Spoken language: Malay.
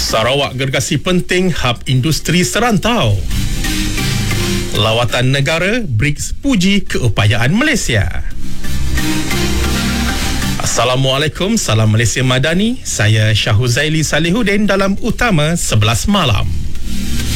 Sarawak gergasi penting hub industri serantau. Lawatan negara BRICS puji keupayaan Malaysia. Assalamualaikum, salam Malaysia Madani. Saya Syahuzaili Salihuddin dalam Utama 11 Malam.